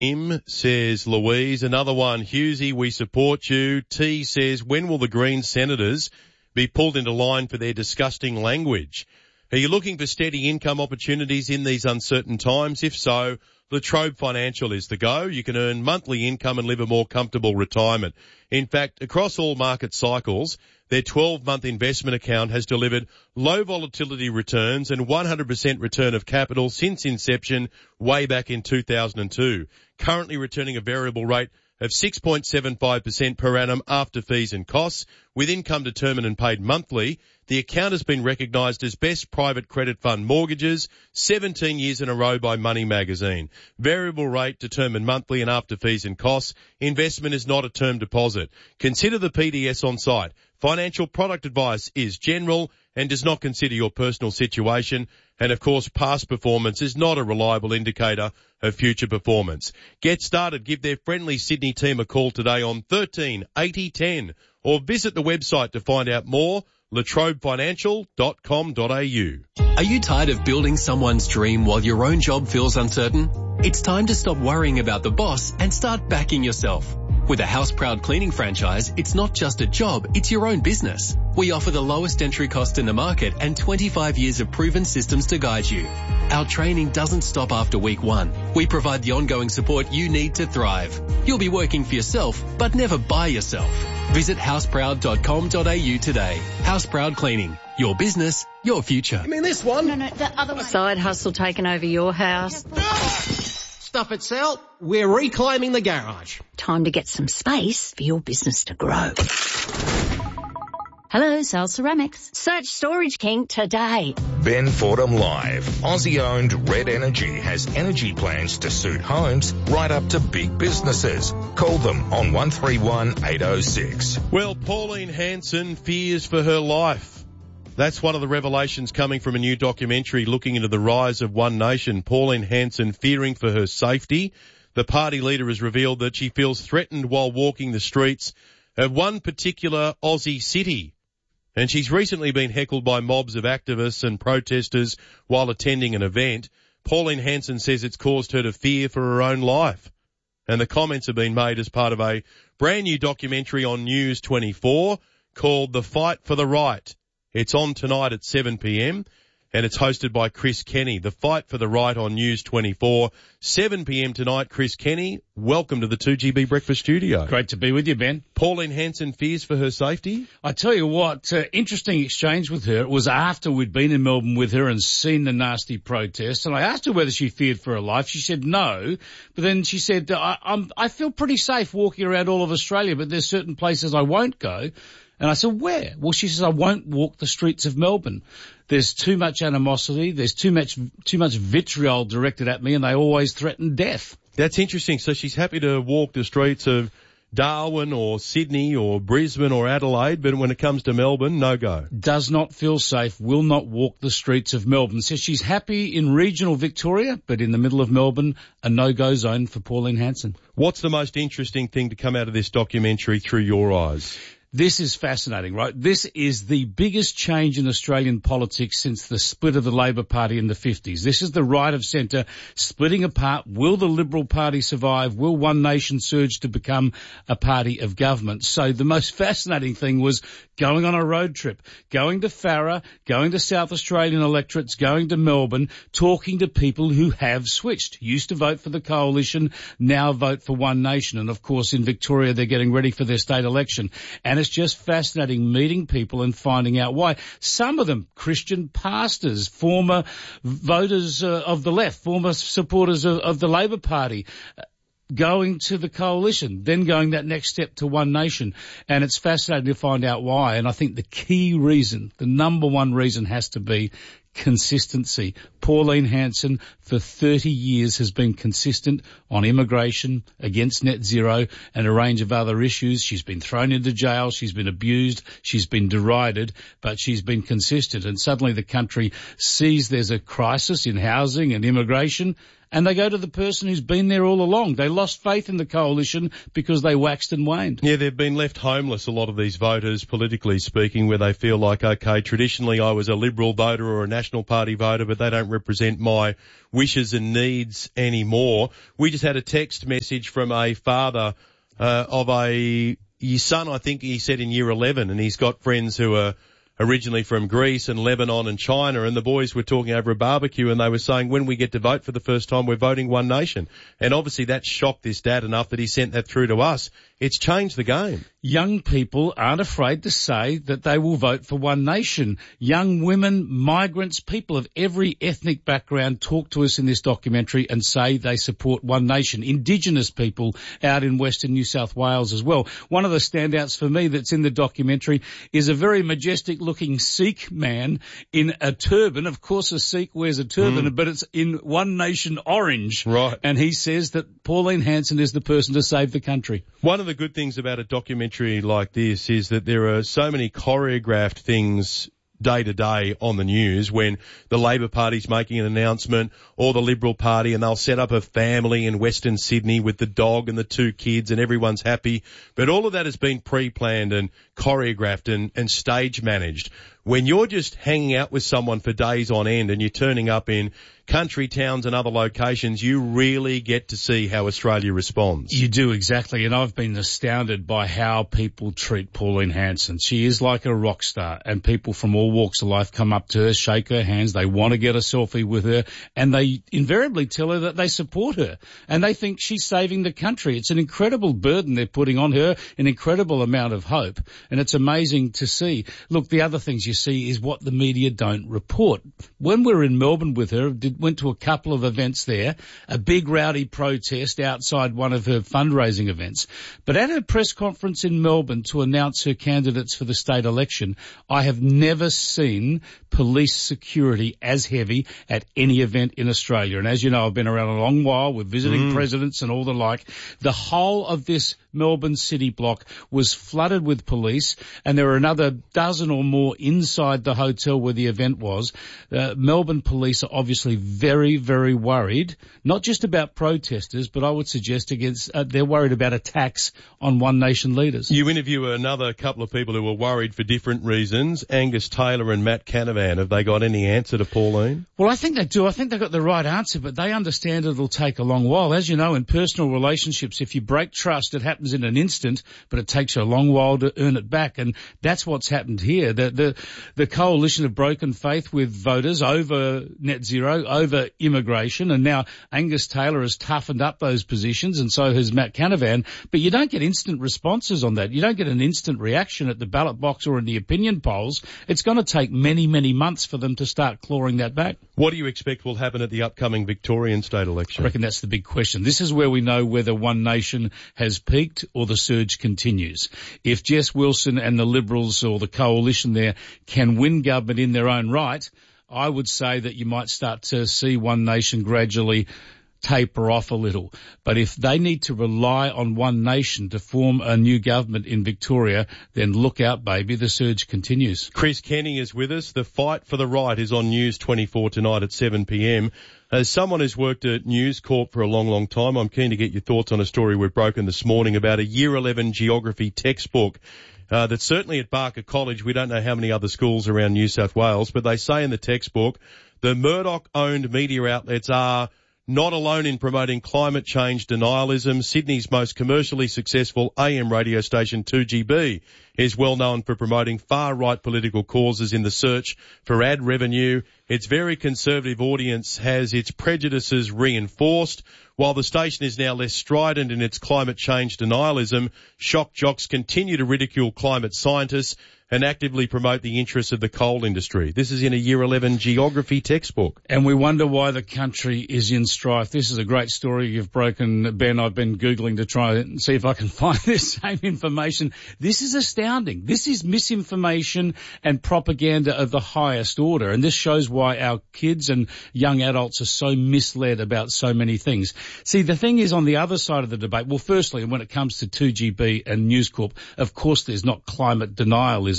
Says Louise. Another one, Husey, we support you. T says, when will the Green senators be pulled into line for their disgusting language? Are you looking for steady income opportunities in these uncertain times? If so, Latrobe Financial is the go. You can earn monthly income and live a more comfortable retirement. In fact, across all market cycles, their 12-month investment account has delivered low volatility returns and 100% return of capital since inception way back in 2002. Currently returning a variable rate of 6.75% per annum after fees and costs, with income determined and paid monthly. The account has been recognised as Best Private Credit Fund Mortgages 17 years in a row by Money Magazine. Variable rate determined monthly and after fees and costs. Investment is not a term deposit. Consider the PDS on site. Financial product advice is general and does not consider your personal situation. And of course, past performance is not a reliable indicator of future performance. Get started. Give their friendly Sydney team a call today on 13 80 10 or visit the website to find out more, latrobefinancial.com.au. Are you tired of building someone's dream while your own job feels uncertain? It's time to stop worrying about the boss and start backing yourself. With a House Proud Cleaning franchise, it's not just a job, it's your own business. We offer the lowest entry cost in the market and 25 years of proven systems to guide you. Our training doesn't stop after week 1. We provide the ongoing support you need to thrive. You'll be working for yourself, but never by yourself. Visit houseproud.com.au today. House Proud Cleaning. Your business, your future. You mean this one? No, the other one. Side hustle taking over your house. Stuff it, Sal. We're reclaiming the garage. Time to get some space for your business to grow. Hello, Sal Ceramics. Search Storage King today. Ben Fordham Live. Aussie-owned Red Energy has energy plans to suit homes right up to big businesses. Call them on 131 806. Well, Pauline Hanson fears for her life. That's one of the revelations coming from a new documentary looking into the rise of One Nation. Pauline Hanson fearing for her safety. The party leader has revealed that she feels threatened while walking the streets of one particular Aussie city. And she's recently been heckled by mobs of activists and protesters while attending an event. Pauline Hanson says it's caused her to fear for her own life. And the comments have been made as part of a brand new documentary on News 24 called The Fight for the Right. It's on tonight at 7 p.m. and it's hosted by Chris Kenny. The Fight for the Right on News 24. 7 p.m. tonight. Chris Kenny, welcome to the 2GB Breakfast Studio. Great to be with you, Ben. Pauline Hanson fears for her safety? I tell you what, interesting exchange with her. It was after we'd been in Melbourne with her and seen the nasty protests, and I asked her whether she feared for her life. She said no, but then she said, I feel pretty safe walking around all of Australia, but there's certain places I won't go. And I said, where? Well, she says, I won't walk the streets of Melbourne. There's too much animosity. There's too much vitriol directed at me, and they always threaten death. That's interesting. So she's happy to walk the streets of Darwin or Sydney or Brisbane or Adelaide, but when it comes to Melbourne, no go. Does not feel safe, will not walk the streets of Melbourne. Says she's happy in regional Victoria, but in the middle of Melbourne, a no-go zone for Pauline Hanson. What's the most interesting thing to come out of this documentary through your eyes? This is fascinating, right? This is the biggest change in Australian politics since the split of the Labor Party in the 50s. This is the right of centre splitting apart. Will the Liberal Party survive? Will One Nation surge to become a party of government? So the most fascinating thing was going on a road trip, going to Farrer, going to South Australian electorates, going to Melbourne, talking to people who have switched, used to vote for the Coalition, now vote for One Nation. And of course in Victoria they're getting ready for their state election. And it's just fascinating meeting people and finding out why. Some of them Christian pastors, former voters of the left, former supporters of the Labor Party, going to the Coalition, then going that next step to One Nation. And it's fascinating to find out why. And I think the key reason, the number one reason has to be consistency. Pauline Hanson for 30 years has been consistent on immigration, against net zero and a range of other issues. She's been thrown into jail, she's been abused, she's been derided, but she's been consistent. And suddenly the country sees there's a crisis in housing and immigration, and they go to the person who's been there all along. They lost faith in the coalition because they waxed and waned. Yeah, they've been left homeless, a lot of these voters, politically speaking, where they feel like, okay, traditionally I was a Liberal voter or a National Party voter, but they don't represent my wishes and needs anymore. We just had a text message from a father of his son, I think he said in year 11, and he's got friends who are originally from Greece and Lebanon and China, and the boys were talking over a barbecue and they were saying, when we get to vote for the first time, we're voting One Nation. And obviously that shocked this dad enough that he sent that through to us. It's changed the game. Young people aren't afraid to say that they will vote for One Nation. Young women, migrants, people of every ethnic background talk to us in this documentary and say they support One Nation. Indigenous people out in Western New South Wales as well. One of the standouts for me that's in the documentary is a very majestic-looking Sikh man in a turban. Of course, a Sikh wears a turban, but it's in One Nation orange. Right. And he says that Pauline Hanson is the person to save the country. One of the good things about a documentary like this is that there are so many choreographed things day to day on the news when the Labor Party's making an announcement or the Liberal Party, and they'll set up a family in Western Sydney with the dog and the 2 kids and everyone's happy. But all of that has been pre-planned and choreographed and stage managed. When you're just hanging out with someone for days on end and you're turning up in country towns and other locations, you really get to see how Australia responds. You do, exactly. And I've been astounded by how people treat Pauline Hanson. She is like a rock star, and people from all walks of life come up to her, shake her hands. They want to get a selfie with her, and they invariably tell her that they support her and they think she's saving the country. It's an incredible burden they're putting on her, an incredible amount of hope. And it's amazing to see. Look, the other things you see is what the media don't report. When we were in Melbourne with her, went to a couple of events there, a big rowdy protest outside one of her fundraising events. But at her press conference in Melbourne to announce her candidates for the state election, I have never seen police security as heavy at any event in Australia. And as you know, I've been around a long while with visiting presidents and all the like. The whole of this Melbourne city block was flooded with police, and there were another dozen or more inside the hotel where the event was. Melbourne police are obviously very, very worried, not just about protesters, but I would suggest they're worried about attacks on One Nation leaders. You interview another couple of people who were worried for different reasons, Angus Taylor and Matt Canavan. Have they got any answer to Pauline? Well, I think they do. I think they've got the right answer, but they understand it'll take a long while. As you know, in personal relationships, if you break trust, it happens in an instant, but it takes you a long while to earn it back. And that's what's happened here. The coalition have broken faith with voters over net zero, over immigration, and now Angus Taylor has toughened up those positions, and so has Matt Canavan. But you don't get instant responses on that. You don't get an instant reaction at the ballot box or in the opinion polls. It's going to take many, many months for them to start clawing that back. What do you expect will happen at the upcoming Victorian state election? I reckon that's the big question. This is where we know whether One Nation has peaked or the surge continues. If Jess Wilson and the Liberals or the coalition there can win government in their own right, I would say that you might start to see One Nation gradually taper off a little. But if they need to rely on One Nation to form a new government in Victoria, then look out, baby, the surge continues. Chris Kenny is with us. The Fight for the Right is on News 24 tonight at 7 p.m. As someone who's worked at News Corp for a long, long time, I'm keen to get your thoughts on a story we've broken this morning about a Year 11 geography textbook that's certainly at Barker College. We don't know how many other schools around New South Wales, but they say in the textbook the Murdoch-owned media outlets are not alone in promoting climate change denialism. Sydney's most commercially successful AM radio station, 2GB, is well known for promoting far-right political causes in the search for ad revenue. Its very conservative audience has its prejudices reinforced. While the station is now less strident in its climate change denialism, shock jocks continue to ridicule climate scientists and actively promote the interests of the coal industry. This is in a Year 11 geography textbook. And we wonder why the country is in strife. This is a great story you've broken, Ben. I've been Googling to try and see if I can find this same information. This is astounding. This is misinformation and propaganda of the highest order. And this shows why our kids and young adults are so misled about so many things. See, the thing is on the other side of the debate, well, firstly, when it comes to 2GB and News Corp, of course there's not climate denialism.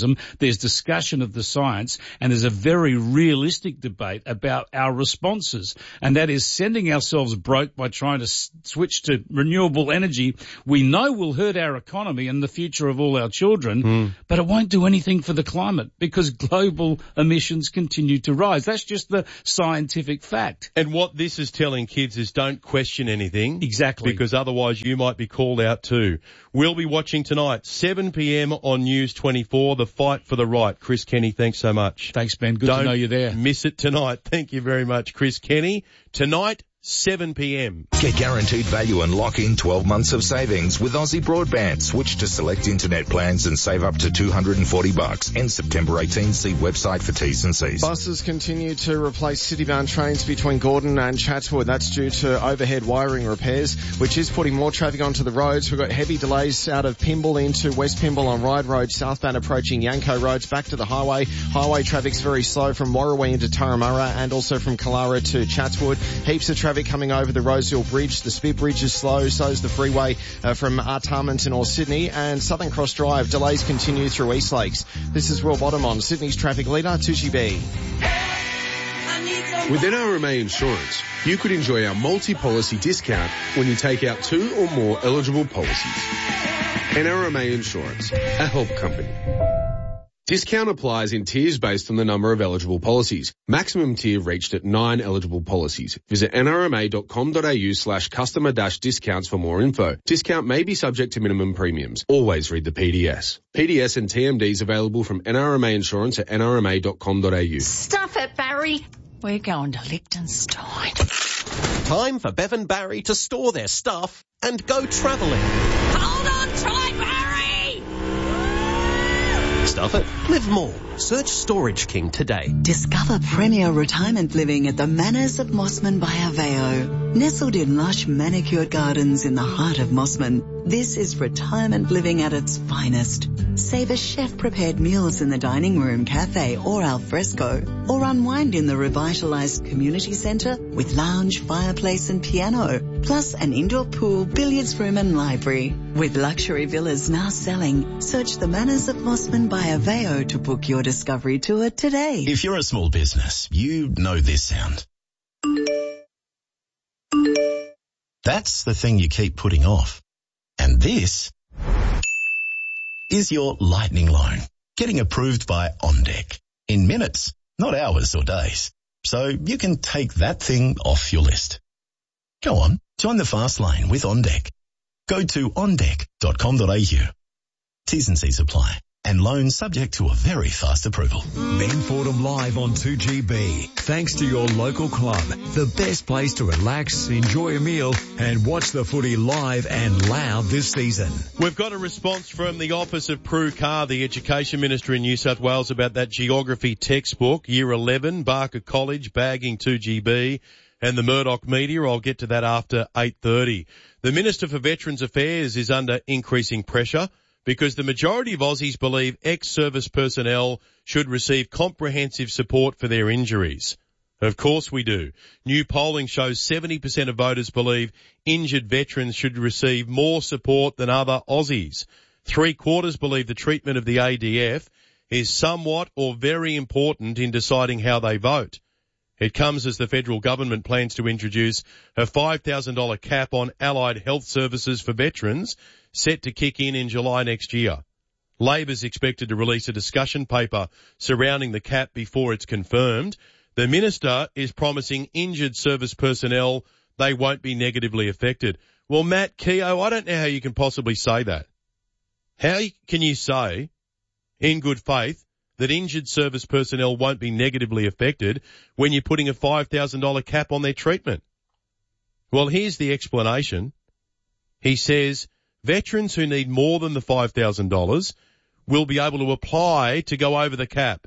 enthusiasm, there's discussion of the science, and there's a very realistic debate about our responses. And that is sending ourselves broke by trying to switch to renewable energy. We know will hurt our economy and the future of all our children, but it won't do anything for the climate because global emissions continue to rise. That's just the scientific fact. And what this is telling kids is don't question anything. Exactly. Because otherwise you might be called out too. We'll be watching tonight, 7 p.m. on News 24, The Fight for the Right. Chris Kenny, thanks so much. Thanks, Ben. Good to know you're there. Don't miss it tonight. Thank you very much, Chris Kenny. Tonight, 7 p.m. Get guaranteed value and lock in 12 months of savings with Aussie Broadband. Switch to select internet plans and save up to $240. End September 18. See website for T's and C's. Buses continue to replace city-bound trains between Gordon and Chatswood. That's due to overhead wiring repairs, which is putting more traffic onto the roads. We've got heavy delays out of Pymble into West Pymble on Ryde Road, southbound approaching Yanko Roads, back to the highway. Highway traffic's very slow from Warrawee into Turramurra and also from Killara to Chatswood. Heaps of traffic coming over the Rosehill Bridge. The Spit Bridge is slow, so is the freeway from Artarmon to North Sydney, and Southern Cross Drive delays continue through East Lakes. This is Will Bottom, Sydney's traffic leader, Tushi B. With NRMA Insurance, you could enjoy our multi-policy discount when you take out 2 or more eligible policies. NRMA Insurance, a help company. Discount applies in tiers based on the number of eligible policies. Maximum tier reached at 9 eligible policies. Visit nrma.com.au/customer-discounts for more info. Discount may be subject to minimum premiums. Always read the PDS. PDS and TMDs available from NRMA Insurance at nrma.com.au. Stuff it, Barry. We're going to Liechtenstein. Time for Bev and Barry to store their stuff and go travelling. Hold on tight, Barry! Stuff it. Live more. Search Storage King today. Discover premier retirement living at the Manors of Mossman by Aveo. Nestled in lush manicured gardens in the heart of Mossman, this is retirement living at its finest. Savor chef-prepared meals in the dining room, cafe or al fresco, or unwind in the revitalized community centre with lounge, fireplace and piano, plus an indoor pool, billiards room and library. With luxury villas now selling, search the Manors of Mossman by Aveo to book your discovery tour today. If you're a small business, you know this sound. That's the thing you keep putting off. And this is your lightning loan, getting approved by OnDeck in minutes, not hours or days. So you can take that thing off your list. Go on, join the fast lane with OnDeck. Go to ondeck.com.au. T's and C's apply. And loans subject to a very fast approval. Ben Fordham live on 2GB. Thanks to your local club, the best place to relax, enjoy a meal and watch the footy live and loud this season. We've got a response from the Office of Prue Carr, the Education Minister in New South Wales, about that geography textbook, Year 11, Barker College, bagging 2GB, and the Murdoch media. I'll get to that after 8:30. The Minister for Veterans Affairs is under increasing pressure because the majority of Aussies believe ex-service personnel should receive comprehensive support for their injuries. Of course we do. New polling shows 70% of voters believe injured veterans should receive more support than other Aussies. 3/4 believe the treatment of the ADF is somewhat or very important in deciding how they vote. It comes as the federal government plans to introduce a $5,000 cap on allied health services for veterans, set to kick in July next year. Labor's expected to release a discussion paper surrounding the cap before it's confirmed. The minister is promising injured service personnel they won't be negatively affected. Well, Matt Keogh, I don't know how you can possibly say that. How can you say, in good faith, that injured service personnel won't be negatively affected when you're putting a $5,000 cap on their treatment? Well, here's the explanation. He says veterans who need more than the $5,000 will be able to apply to go over the cap.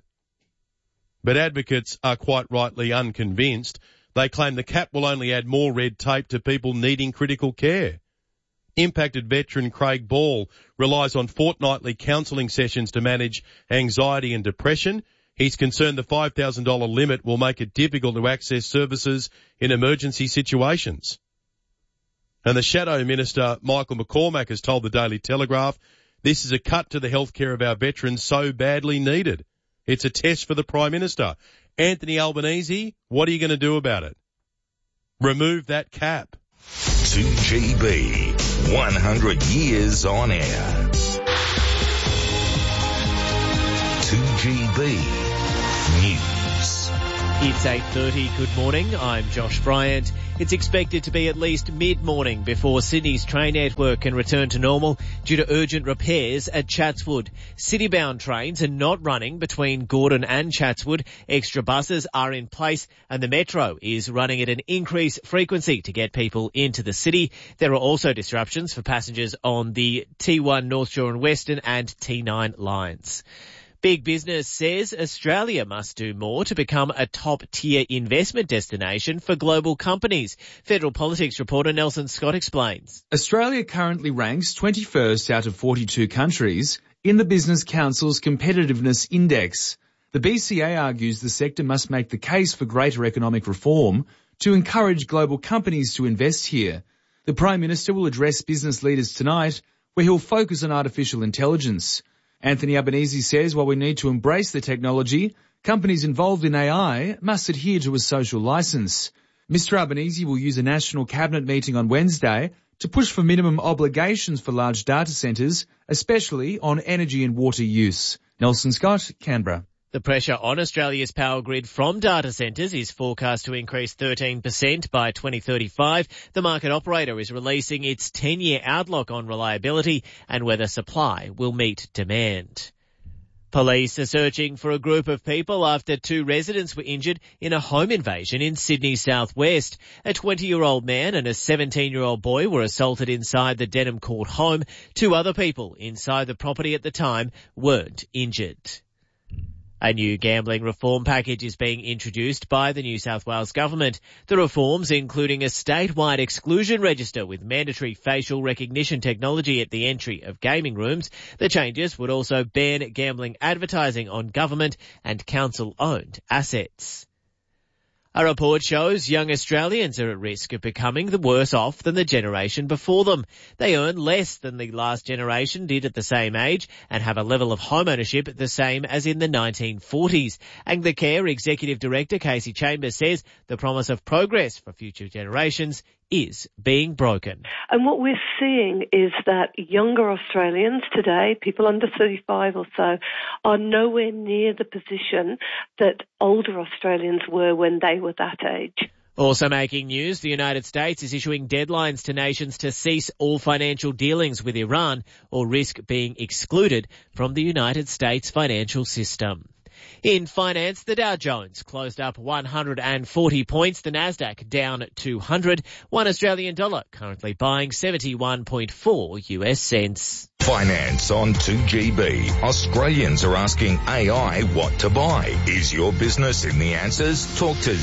But advocates are quite rightly unconvinced. They claim the cap will only add more red tape to people needing critical care. Impacted veteran Craig Ball relies on fortnightly counselling sessions to manage anxiety and depression. He's concerned the $5,000 limit will make it difficult to access services in emergency situations. And the Shadow Minister, Michael McCormack, has told the Daily Telegraph This is a cut to the healthcare of our veterans so badly needed. It's a test for the Prime Minister. Anthony Albanese, what are you going to do about it? Remove that cap. 2GB, 100 years on air. 2GB News. It's 8:30. Good morning. I'm Josh Bryant. It's expected to be at least mid-morning before Sydney's train network can return to normal due to urgent repairs at Chatswood. City-bound trains are not running between Gordon and Chatswood. Extra buses are in place and the Metro is running at an increased frequency to get people into the city. There are also disruptions for passengers on the T1 North Shore and Western and T9 lines. Big Business says Australia must do more to become a top-tier investment destination for global companies. Federal Politics reporter Nelson Scott explains. Australia currently ranks 21st out of 42 countries in the Business Council's Competitiveness Index. The BCA argues the sector must make the case for greater economic reform to encourage global companies to invest here. The Prime Minister will address business leaders tonight, where he'll focus on artificial intelligence. Anthony Albanese says while we need to embrace the technology, companies involved in AI must adhere to a social licence. Mr Albanese will use a National Cabinet meeting on Wednesday to push for minimum obligations for large data centres, especially on energy and water use. Nelson Scott, Canberra. The pressure on Australia's power grid from data centres is forecast to increase 13% by 2035. The market operator is releasing its 10-year outlook on reliability and whether supply will meet demand. Police are searching for a group of people after 2 residents were injured in a home invasion in Sydney's southwest. A 20-year-old man and a 17-year-old boy were assaulted inside the Denham Court home. 2 other people inside the property at the time weren't injured. A new gambling reform package is being introduced by the New South Wales government. The reforms, including a statewide exclusion register with mandatory facial recognition technology at the entry of gaming rooms. The changes would also ban gambling advertising on government and council-owned assets. A report shows young Australians are at risk of becoming the worse off than the generation before them. They earn less than the last generation did at the same age and have a level of home ownership the same as in the 1940s. Anglicare Executive Director Casey Chambers says the promise of progress for future generations is being broken. And what we're seeing is that younger Australians today, people under 35 or so, are nowhere near the position that older Australians were when they were that age. Also making news, the United States is issuing deadlines to nations to cease all financial dealings with Iran or risk being excluded from the United States financial system. In finance, the Dow Jones closed up 140 points, the Nasdaq down 200, $1 Australian dollar currently buying 71.4 US cents. Finance on 2GB. Australians are asking AI what to buy. Is your business in the answers? Talk to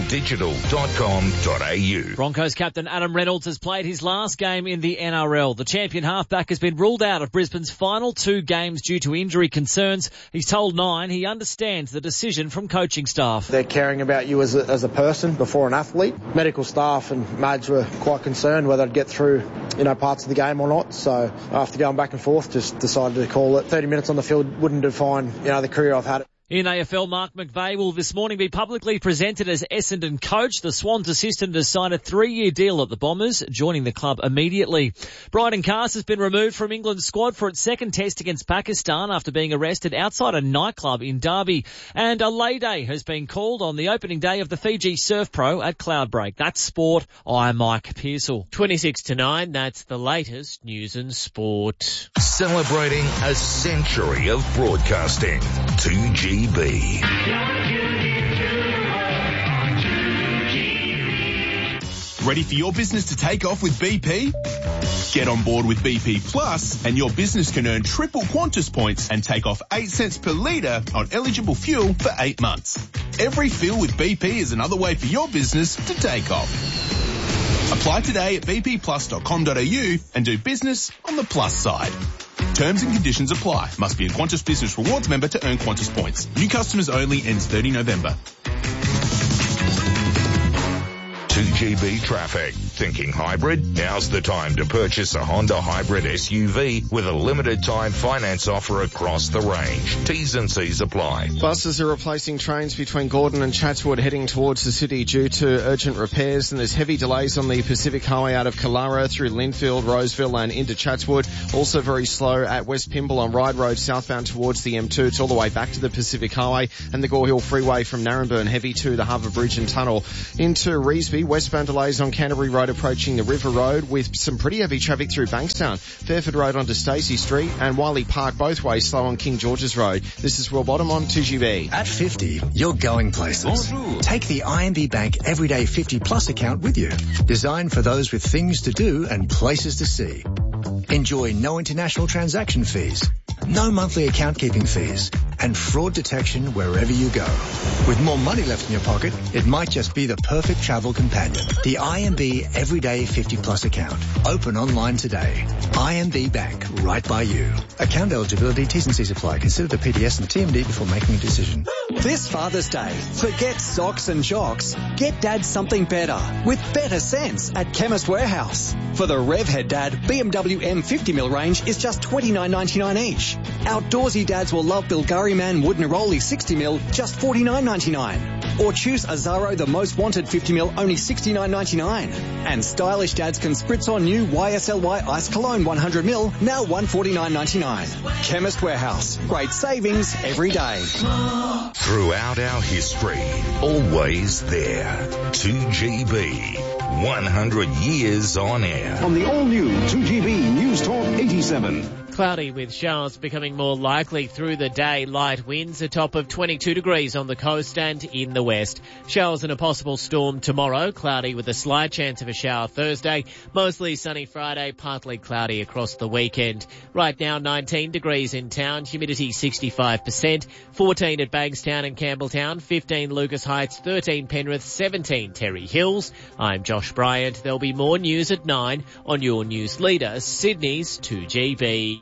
zealdigital.com.au. Broncos captain Adam Reynolds has played his last game in the NRL. The champion halfback has been ruled out of Brisbane's final 2 games due to injury concerns. He's told Nine he understands the decision from coaching staff. They're caring about you as a person before an athlete. Medical staff and Madge were quite concerned whether I'd get through, parts of the game or not. So after going back and forth, just decided to call it. 30 minutes on the field wouldn't define, the career I've had. In AFL, Mark McVeigh will this morning be publicly presented as Essendon coach. The Swans assistant has signed a 3-year deal at the Bombers, joining the club immediately. Bryden Carse has been removed from England's squad for its second test against Pakistan after being arrested outside a nightclub in Derby. And a lay day has been called on the opening day of the Fiji Surf Pro at Cloudbreak. That's sport. I'm Mike Pearsall. 26 to 9, that's the latest news and sport. Celebrating a century of broadcasting. 2GB. Ready for your business to take off with BP? Get on board with BP Plus and your business can earn triple Qantas points and take off 8 cents per litre on eligible fuel for 8 months. Every fill with BP is another way for your business to take off. Apply today at bpplus.com.au and do business on the plus side. Terms and conditions apply. Must be a Qantas Business Rewards member to earn Qantas points. New customers only, ends 30 November. 2GB traffic. thinking hybrid? Now's the time to purchase a Honda Hybrid SUV with a limited time finance offer across the range. T's and C's apply. Buses are replacing trains between Gordon and Chatswood heading towards the city due to urgent repairs, and there's heavy delays on the Pacific Highway out of Killara through Linfield, Roseville and into Chatswood. Also very slow at West Pymble on Ryde Road southbound towards the M2. It's all the way back to the Pacific Highway, and the Gore Hill Freeway from Narrabeen heavy to the Harbour Bridge and Tunnel. Into Revesby, westbound delays on Canterbury Road approaching the River Road with some pretty heavy traffic through Bankstown. Fairford Road onto Stacey Street and Wiley Park both ways slow on King George's Road. This is Will Bottom on 2GB. At 50, you're going places. Take the IMB Bank Everyday 50 Plus account with you. Designed for those with things to do and places to see. Enjoy no international transaction fees, no monthly account keeping fees, and fraud detection wherever you go. With more money left in your pocket, it might just be the perfect travel companion. The IMB Everyday 50 Plus account. Open online today. IMB Bank, right by you. Account eligibility, T's and C's apply. Consider the PDS and the TMD before making a decision. This Father's Day, forget socks and jocks. Get Dad something better with better sense at Chemist Warehouse. For the Revhead Dad, BMW M50mm range is just $29.99 each. Outdoorsy dads will love Bulgari Man Wood Neroli 60mm, just $49.99. Or choose Azaro the Most Wanted 50mm, only $69.99. And stylish dads can spritz on new YSLY Ice Cologne 100ml, now $149.99. Chemist Warehouse. Great savings every day. Throughout our history, always there. 2GB, 100 years on air. On the all-new 2GB News Talk 87. Cloudy with showers becoming more likely through the day. Light winds, a top of 22 degrees on the coast and in the west. Showers and a possible storm tomorrow. Cloudy with a slight chance of a shower Thursday. Mostly sunny Friday, partly cloudy across the weekend. Right now 19 degrees in town, humidity 65%. 14 at Bankstown and Campbelltown, 15 Lucas Heights, 13 Penrith, 17 Terry Hills. I'm Josh Bryant. There'll be more news at 9 on your news leader, Sydney's 2GB.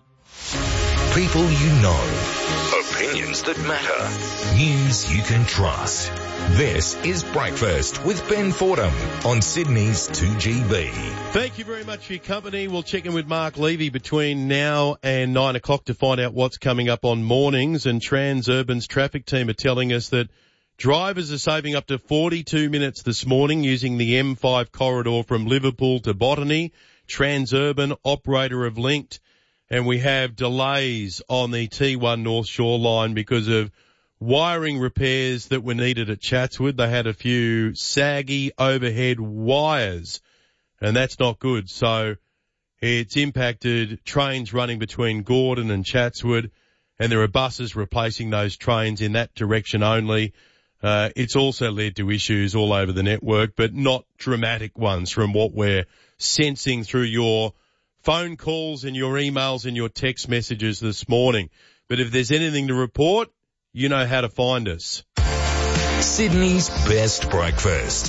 People you know. Opinions that matter. News you can trust. This is Breakfast with Ben Fordham on Sydney's 2GB. Thank you very much for your company. We'll check in with Mark Levy between now and 9 o'clock to find out what's coming up on mornings. And Transurban's traffic team are telling us that drivers are saving up to 42 minutes this morning using the M5 corridor from Liverpool to Botany. Transurban, operator of Linked. And we have delays on the T1 North Shore line because of wiring repairs that were needed at Chatswood. They had a few saggy overhead wires, and that's not good. So it's impacted trains running between Gordon and Chatswood, and there are buses replacing those trains in that direction only. It's also led to issues all over the network, but not dramatic ones from what we're sensing through your phone calls and your emails and your text messages this morning. But if there's anything to report, you know how to find us. Sydney's best breakfast.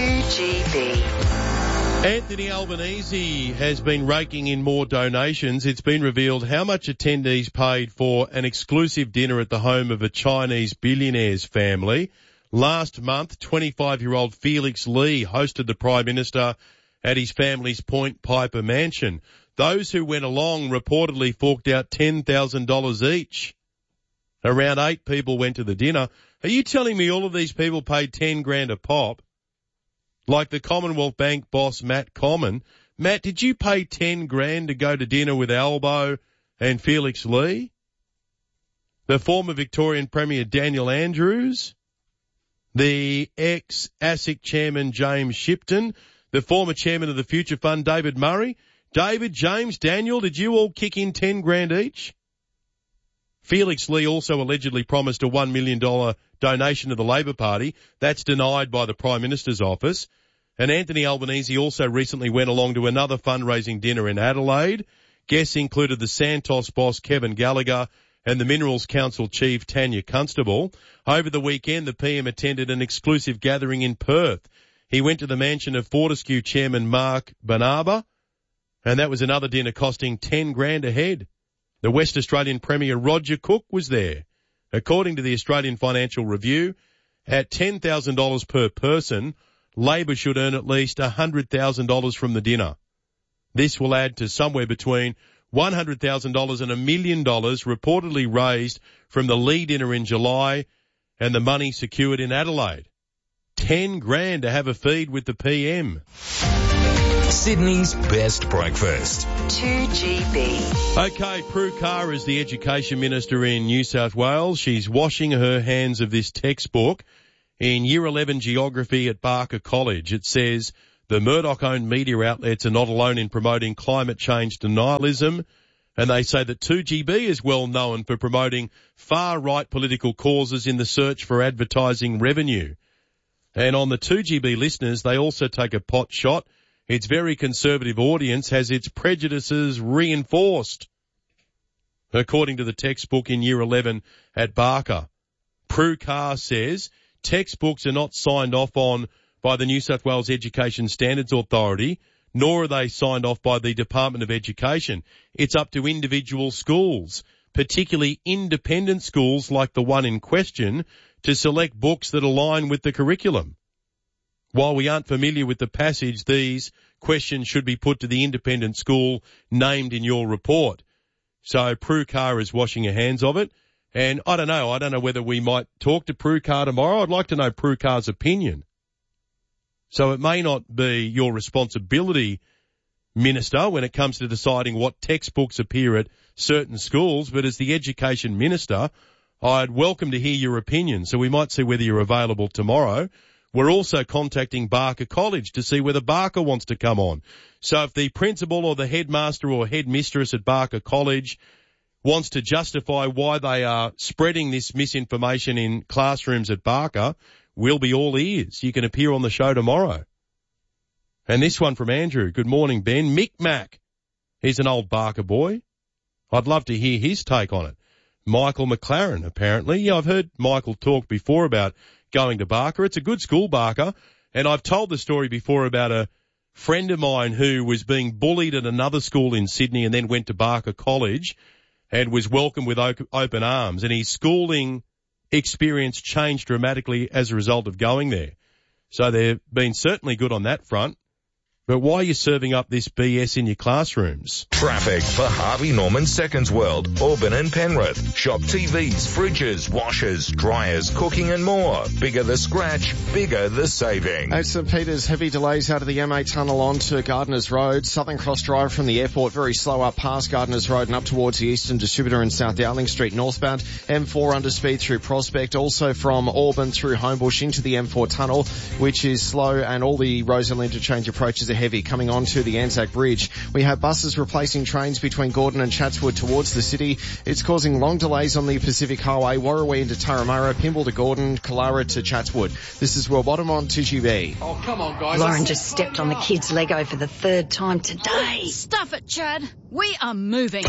2GB. Anthony Albanese has been raking in more donations. It's been revealed how much attendees paid for an exclusive dinner at the home of a Chinese billionaire's family. Last month, 25-year-old Felix Lee hosted the Prime Minister at his family's Point Piper mansion. Those who went along reportedly forked out $10,000 each. Around 8 people went to the dinner. Are you telling me all of these people paid $10,000 a pop? Like the Commonwealth Bank boss Matt Common. Matt, did you pay $10,000 to go to dinner with Albo and Felix Lee? The former Victorian Premier Daniel Andrews? The ex-ASIC chairman James Shipton? The former chairman of the Future Fund, David Murray? David, James, Daniel, did you all kick in $10,000 each? Felix Lee also allegedly promised a $1 million donation to the Labor Party. That's denied by the Prime Minister's office. And Anthony Albanese also recently went along to another fundraising dinner in Adelaide. Guests included the Santos boss Kevin Gallagher and the Minerals Council chief Tanya Constable. Over the weekend, the PM attended an exclusive gathering in Perth. He went to the mansion of Fortescue chairman Mark Banaba, and that was another dinner costing $10,000 a head. The West Australian Premier Roger Cook was there. According to the Australian Financial Review, at $10,000 per person, Labor should earn at least $100,000 from the dinner. This will add to somewhere between $100,000 and $1 million reportedly raised from the Lee dinner in July and the money secured in Adelaide. $10,000 to have a feed with the PM. Sydney's best breakfast. 2GB. Okay, Prue Carr is the Education Minister in New South Wales. She's washing her hands of this textbook in Year 11 Geography at Barker College. It says the Murdoch-owned media outlets are not alone in promoting climate change denialism, and they say that 2GB is well known for promoting far-right political causes in the search for advertising revenue. And on the 2GB listeners, they also take a pot shot. Its very conservative audience has its prejudices reinforced, according to the textbook in Year 11 at Barker. Prue Carr says textbooks are not signed off on by the New South Wales Education Standards Authority, nor are they signed off by the Department of Education. It's up to individual schools, particularly independent schools like the one in question, to select books that align with the curriculum. While we aren't familiar with the passage, these questions should be put to the independent school named in your report. So Prue Carr is washing her hands of it. And I don't know whether we might talk to Prue Carr tomorrow. I'd like to know Prue Carr's opinion. So it may not be your responsibility, Minister, when it comes to deciding what textbooks appear at certain schools, but as the Education Minister, I'd welcome to hear your opinion. So we might see whether you're available tomorrow. We're also contacting Barker College to see whether Barker wants to come on. So if the principal or the headmaster or headmistress at Barker College wants to justify why they are spreading this misinformation in classrooms at Barker, we'll be all ears. You can appear on the show tomorrow. And this one from Andrew. Good morning, Ben. Mick Mack. He's an old Barker boy. I'd love to hear his take on it. Michael McLaren, apparently. Yeah, I've heard Michael talk before about going to Barker. It's a good school, Barker. And I've told the story before about a friend of mine who was being bullied at another school in Sydney and then went to Barker College and was welcomed with open arms. And his schooling experience changed dramatically as a result of going there. So they've been certainly good on that front. But why are you serving up this BS in your classrooms? Traffic for Harvey Norman Seconds World, Auburn and Penrith. Shop TVs, fridges, washers, dryers, cooking and more. Bigger the scratch, bigger the saving. At St Peters, heavy delays out of the M8 tunnel onto Gardeners Road. Southern Cross Drive from the airport, very slow up past Gardeners Road and up towards the Eastern Distributor in South Dowling Street northbound. M4 under speed through Prospect. Also from Auburn through Homebush into the M4 tunnel, which is slow, and all the Roseville interchange approaches are heavy coming onto the Anzac Bridge. We have buses replacing trains between Gordon and Chatswood towards the city. It's causing long delays on the Pacific Highway, Warrawee into Turramurra, Pymble to Gordon, Killara to Chatswood. This is Will Bottom on 2GB. Oh, come on, guys. Lauren just stepped on the kid's Lego for the third time today. Stuff it, Chad. We are moving.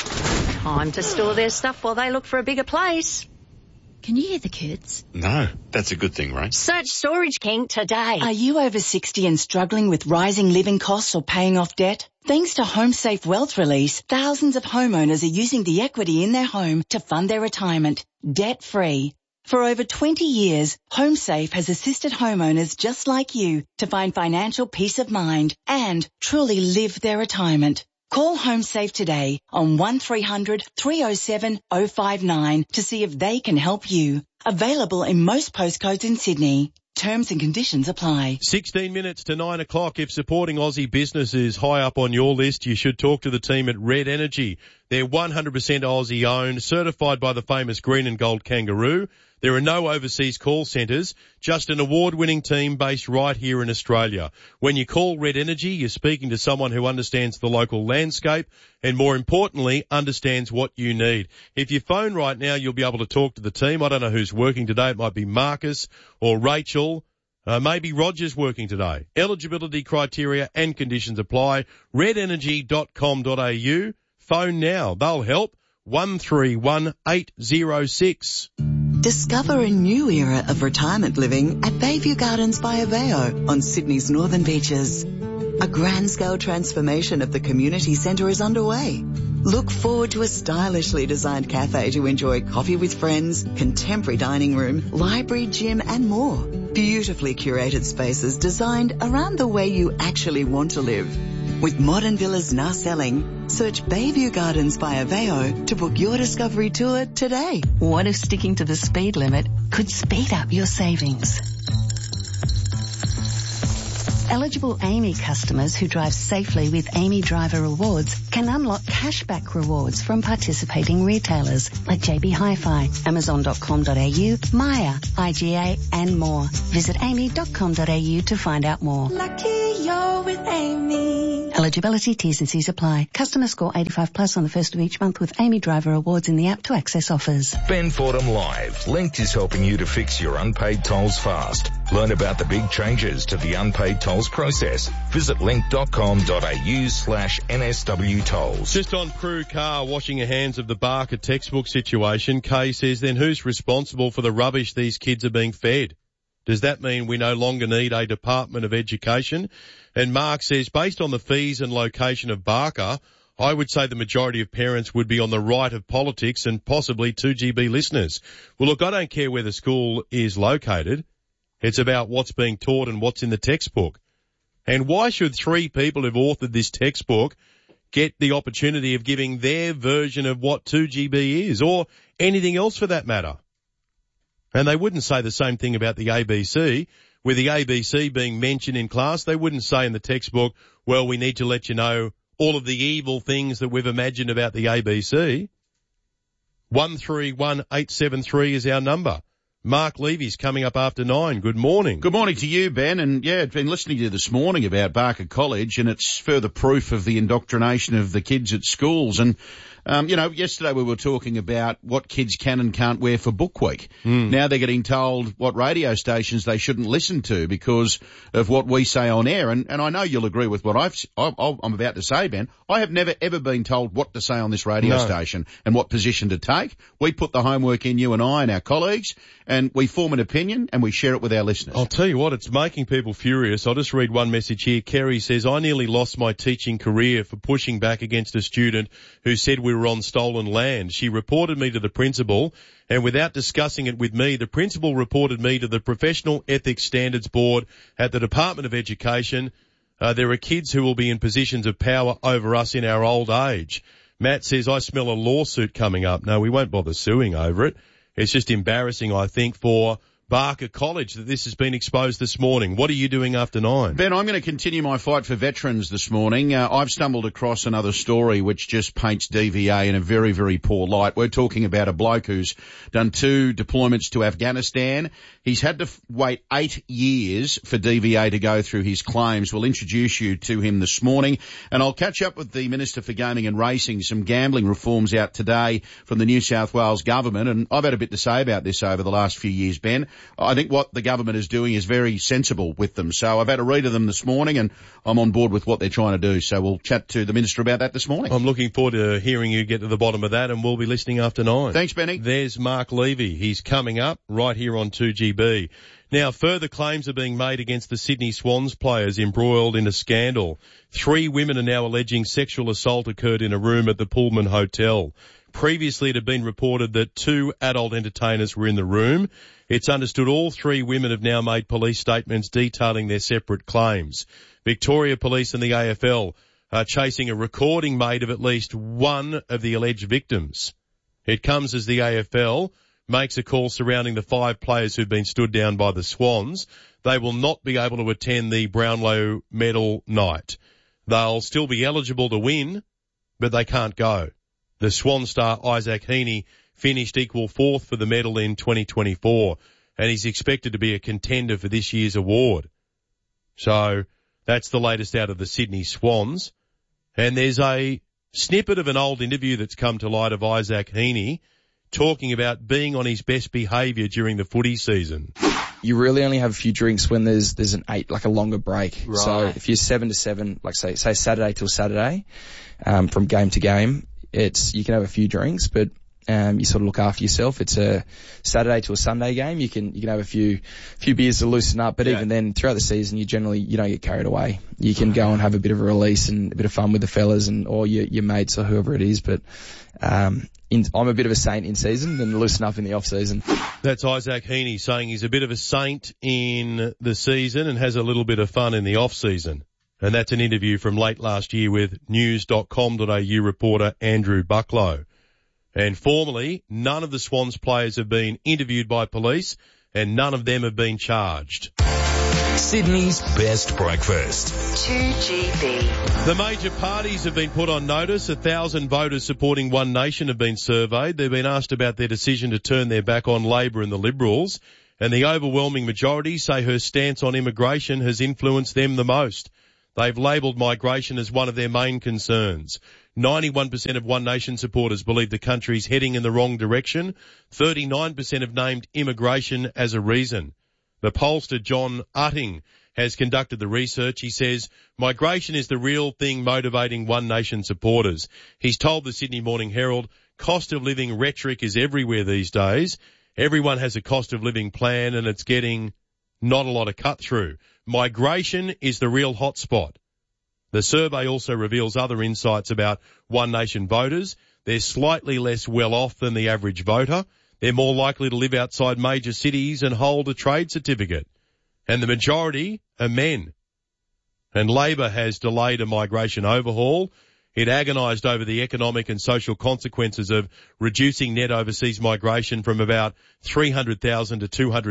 Time to store their stuff while they look for a bigger place. Can you hear the kids? No, that's a good thing, right? Search Storage King today. Are you over 60 and struggling with rising living costs or paying off debt? Thanks to HomeSafe Wealth Release, thousands of homeowners are using the equity in their home to fund their retirement, debt-free. For over 20 years, HomeSafe has assisted homeowners just like you to find financial peace of mind and truly live their retirement. Call HomeSafe today on 1300 307 059 to see if they can help you. Available in most postcodes in Sydney. Terms and conditions apply. 16 minutes to 9 o'clock. If supporting Aussie business is high up on your list, you should talk to the team at Red Energy. They're 100% Aussie owned, certified by the famous Green and Gold Kangaroo. There are no overseas call centres, just an award-winning team based right here in Australia. When you call Red Energy, you're speaking to someone who understands the local landscape and, more importantly, understands what you need. If you phone right now, you'll be able to talk to the team. I don't know who's working today. It might be Marcus or Rachel. Maybe Roger's working today. Eligibility criteria and conditions apply. redenergy.com.au. Phone now. They'll help. 131806. Discover a new era of retirement living at Bayview Gardens by Aveo on Sydney's northern beaches. A grand-scale transformation of the community centre is underway. Look forward to a stylishly designed cafe to enjoy coffee with friends, contemporary dining room, library, gym and more. Beautifully curated spaces designed around the way you actually want to live. With modern villas now selling, search Bayview Gardens by Aveo to book your discovery tour today. What if sticking to the speed limit could speed up your savings? Eligible Amy customers who drive safely with Amy Driver Rewards can unlock cashback rewards from participating retailers like JB Hi-Fi, Amazon.com.au, Maya, IGA and more. Visit amy.com.au to find out more. Lucky you're with Amy. Eligibility, T's and C's apply. Customer score 85 plus on the first of each month with Amy Driver Rewards in the app to access offers. Ben Fordham Live. Link is helping you to fix your unpaid tolls fast. Learn about the big changes to the unpaid tolls process. Visit link.com.au/NSW tolls. Just on Crew Car washing the hands of the Barker textbook situation, Kay says, then who's responsible for the rubbish these kids are being fed? Does that mean we no longer need a Department of Education? And Mark says, based on the fees and location of Barker, I would say the majority of parents would be on the right of politics and possibly 2GB listeners. Well, look, I don't care where the school is located. It's about what's being taught and what's in the textbook. And why should three people who've authored this textbook get the opportunity of giving their version of what 2GB is, or anything else for that matter? And they wouldn't say the same thing about the ABC. With the ABC being mentioned in class, they wouldn't say in the textbook, well, we need to let you know all of the evil things that we've imagined about the ABC. 131873 is our number. Mark Levy's coming up after 9. Good morning. Good morning to you, Ben. And yeah, I've been listening to you this morning about Barker College, and it's further proof of the indoctrination of the kids at schools. And yesterday we were talking about what kids can and can't wear for Book Week. Now they're getting told what radio stations they shouldn't listen to because of what we say on air. And I know you'll agree with what I'm about to say, Ben. I have never, ever been told what to say on this radio station and what position to take. We put the homework in, you and I and our colleagues, and we form an opinion and we share it with our listeners. I'll tell you what, it's making people furious. I'll just read one message here. Kerry says, I nearly lost my teaching career for pushing back against a student who said we were on stolen land. She reported me to the principal, and without discussing it with me, the principal reported me to the Professional Ethics Standards Board at the Department of Education. There are kids who will be in positions of power over us in our old age. Matt says, I smell a lawsuit coming up. No, we won't bother suing over it. It's just embarrassing, I think, for Barker College that this has been exposed this morning. What are you doing after 9? Ben, I'm going to continue my fight for veterans this morning. I've stumbled across another story which just paints DVA in a very, very poor light. We're talking about a bloke who's done 2 deployments to Afghanistan. He's had to wait 8 years for DVA to go through his claims. We'll introduce you to him this morning, and I'll catch up with the Minister for Gaming and Racing. Some gambling reforms out today from the New South Wales government, and I've had a bit to say about this over the last few years, Ben. I think what the government is doing is very sensible with them. So I've had a read of them this morning, and I'm on board with what they're trying to do. So we'll chat to the Minister about that this morning. I'm looking forward to hearing you get to the bottom of that, and we'll be listening after 9. Thanks, Benny. There's Mark Levy. He's coming up right here on 2GB. Now, further claims are being made against the Sydney Swans players embroiled in a scandal. 3 women are now alleging sexual assault occurred in a room at the Pullman Hotel. Previously, it had been reported that 2 adult entertainers were in the room. It's understood all 3 women have now made police statements detailing their separate claims. Victoria Police and the AFL are chasing a recording made of at least one of the alleged victims. It comes as the AFL makes a call surrounding the 5 players who've been stood down by the Swans. They will not be able to attend the Brownlow medal night. They'll still be eligible to win, but they can't go. The Swan star Isaac Heaney finished equal 4th for the medal in 2024, and he's expected to be a contender for this year's award. So that's the latest out of the Sydney Swans. And there's a snippet of an old interview that's come to light of Isaac Heaney talking about being on his best behaviour during the footy season. You really only have a few drinks when there's an 8, like a longer break. Right. So if you're 7 to 7, like say Saturday till Saturday, from game to game, you can have a few drinks, but you sort of look after yourself. It's a Saturday to a Sunday game. You can have a few beers to loosen up, but even then, throughout the season, you don't get carried away. You can go and have a bit of a release and a bit of fun with the fellas or your mates or whoever it is. But I'm a bit of a saint in season and loosen up in the off season. That's Isaac Heaney saying he's a bit of a saint in the season and has a little bit of fun in the off season. And that's an interview from late last year with news.com.au reporter Andrew Bucklow. And formally, none of the Swans players have been interviewed by police and none of them have been charged. Sydney's best breakfast. 2GB. The major parties have been put on notice. 1,000 voters supporting One Nation have been surveyed. They've been asked about their decision to turn their back on Labor and the Liberals. And the overwhelming majority say her stance on immigration has influenced them the most. They've labelled migration as one of their main concerns. 91% of One Nation supporters believe the country's heading in the wrong direction. 39% have named immigration as a reason. The pollster John Utting has conducted the research. He says migration is the real thing motivating One Nation supporters. He's told the Sydney Morning Herald cost of living rhetoric is everywhere these days. Everyone has a cost of living plan and it's getting not a lot of cut through. Migration is the real hotspot. The survey also reveals other insights about One Nation voters. They're slightly less well off than the average voter. They're more likely to live outside major cities and hold a trade certificate. And the majority are men. And Labor has delayed a migration overhaul. It agonised over the economic and social consequences of reducing net overseas migration from about 300,000 to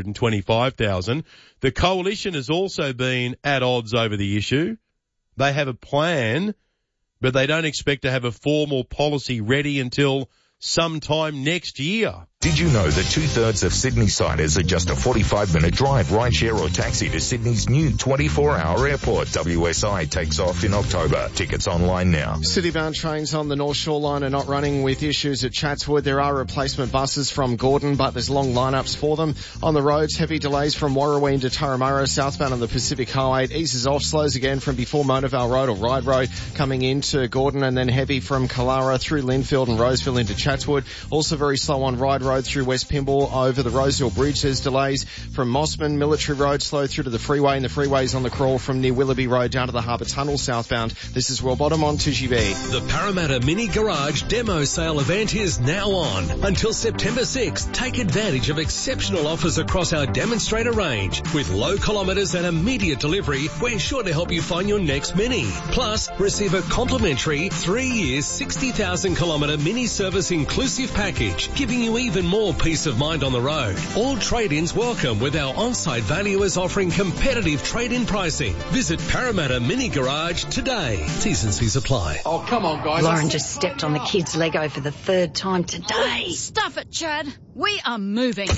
225,000. The coalition has also been at odds over the issue. They have a plan, but they don't expect to have a formal policy ready until sometime next year. Did you know that 2/3 of Sydney-siders are just a 45-minute drive, rideshare or taxi to Sydney's new 24-hour airport? WSI takes off in October. Tickets online now. City-bound trains on the North Shore Line are not running with issues at Chatswood. There are replacement buses from Gordon, but there's long lineups for them. On the roads, heavy delays from Warraween to Turramurra, southbound on the Pacific Highway. It eases off, slows again from before Monavale Road or Ryde Road coming into Gordon, and then heavy from Kalara through Linfield and Roseville into Chatswood. Also very slow on Ryde Road through West Pymble over the Rosehill Bridge. There's delays from Mossman, Military Road, slow through to the freeway, and the freeway's on the crawl from near Willoughby Road down to the Harbour Tunnel southbound. This is Wellbottom on 2GB. The Parramatta Mini Garage Demo Sale event is now on. Until September 6th, take advantage of exceptional offers across our demonstrator range. With low kilometres and immediate delivery, we're sure to help you find your next Mini. Plus, receive a complimentary 3 years, 60,000 kilometre Mini service inclusive package, giving you even more peace of mind on the road. All trade-ins welcome, with our on-site valuers offering competitive trade-in pricing. Visit Parramatta Mini Garage today. T's and C's apply. Oh, come on, guys. Lauren just stepped on the kids' Lego for the third time today. Stuff it, Chad. We are moving.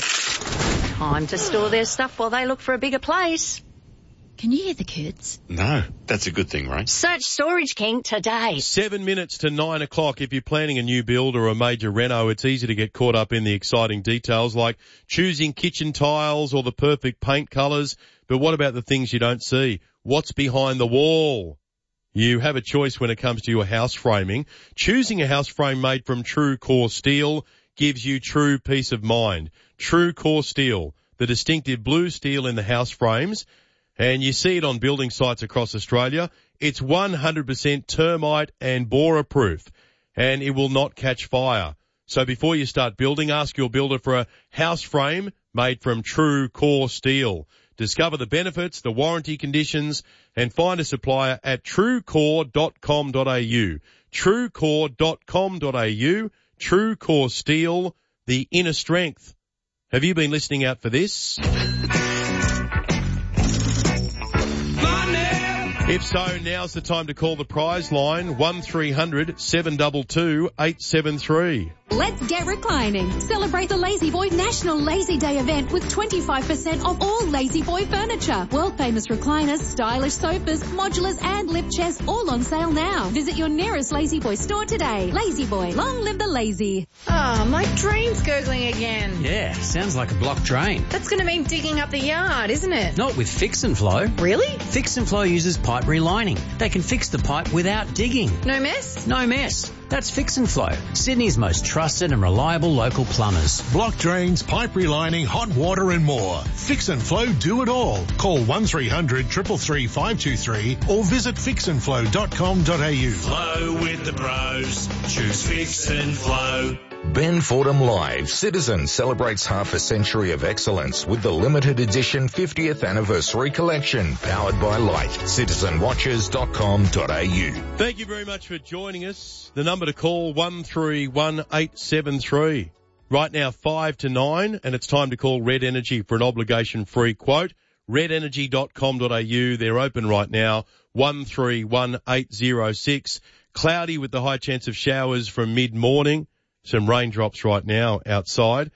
Time to store their stuff while they look for a bigger place. Can you hear the kids? No, that's a good thing, right? Search Storage King today. 7 minutes to 9 o'clock. If you're planning a new build or a major reno, it's easy to get caught up in the exciting details like choosing kitchen tiles or the perfect paint colours. But what about the things you don't see? What's behind the wall? You have a choice when it comes to your house framing. Choosing a house frame made from true core steel gives you true peace of mind. True core steel, the distinctive blue steel in the house frames. And you see it on building sites across Australia. It's 100% termite and borer proof, and it will not catch fire. So before you start building, ask your builder for a house frame made from true core steel. Discover the benefits, the warranty conditions, and find a supplier at truecore.com.au. Truecore.com.au. True Core Steel, the inner strength. Have you been listening out for this? If so, now's the time to call the prize line, 1300 722 873. Let's get reclining. Celebrate the Lazy Boy National Lazy Day event with 25% off all Lazy Boy furniture. World famous recliners, stylish sofas, modulars and lift chairs all on sale now. Visit your nearest Lazy Boy store today. Lazy Boy, long live the lazy. Oh, my drain's gurgling again. Yeah, sounds like a blocked drain. That's going to mean digging up the yard, isn't it? Not with Fix and Flow. Really? Fix and Flow uses pipe relining. They can fix the pipe without digging. No mess? No mess. That's Fix and Flow, Sydney's most trusted and reliable local plumbers. Block drains, pipe relining, hot water and more. Fix and Flow do it all. Call 1300 333 523 or visit fixandflow.com.au. Flow with the pros. Choose Fix and Flow. Ben Fordham Live, Citizen celebrates half a century of excellence with the limited edition 50th anniversary collection powered by Light. Citizenwatches.com.au. Thank you very much for joining us. The number to call 131873. Right now 5 to 9 and it's time to call Red Energy for an obligation-free quote. redenergy.com.au. They're open right now. 131806. Cloudy with the high chance of showers from mid-morning. Some raindrops right now outside.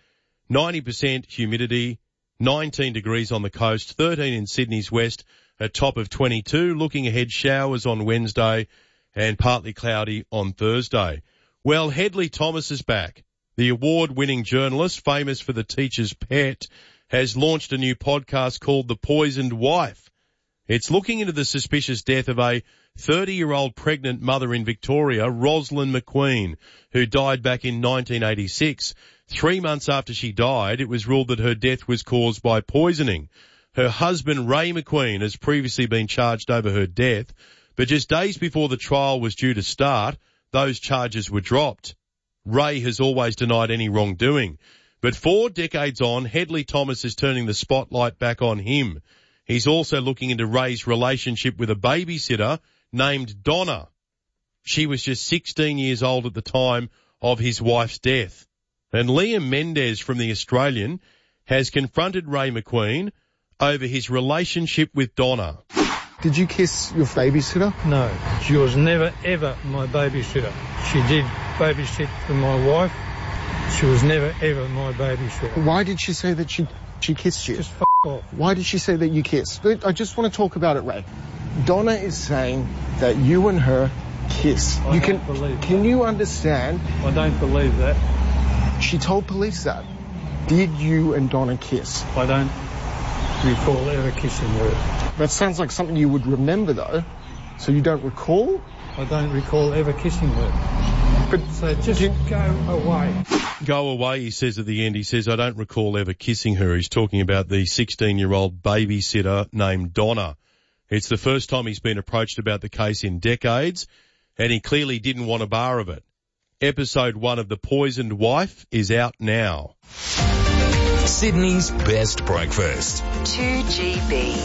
90% humidity. 19 degrees on the coast. 13 in Sydney's west. A top of 22. Looking ahead, showers on Wednesday and partly cloudy on Thursday. Well, Hedley Thomas is back. The award-winning journalist, famous for The Teacher's Pet, has launched a new podcast called The Poisoned Wife. It's looking into the suspicious death of a 30-year-old pregnant mother in Victoria, Rosalind McQueen, who died back in 1986. 3 months after she died, it was ruled that her death was caused by poisoning. Her husband, Ray McQueen, has previously been charged over her death, but just days before the trial was due to start, those charges were dropped. Ray has always denied any wrongdoing. But 4 decades on, Hedley Thomas is turning the spotlight back on him. He's also looking into Ray's relationship with a babysitter named Donna. She was just 16 years old at the time of his wife's death. And Liam Mendes from The Australian has confronted Ray McQueen over his relationship with Donna. Did you kiss your babysitter? No, she was never ever my babysitter. She did babysit for my wife. She was never ever my babysitter. Why did she say that she kissed you? Just off. Why did she say that you kissed? I just want to talk about it, Ray. Donna is saying that you and her kiss. I don't believe that. Can you understand? I don't believe that. She told police that. Did you and Donna kiss? I don't recall ever kissing her. That sounds like something you would remember, though. So you don't recall? I don't recall ever kissing her. But so just go away. Go away, he says at the end. He says, I don't recall ever kissing her. He's talking about the 16-year-old babysitter named Donna. It's the first time he's been approached about the case in decades, and he clearly didn't want a bar of it. Episode 1 of The Poisoned Wife is out now. Sydney's best breakfast. 2GB.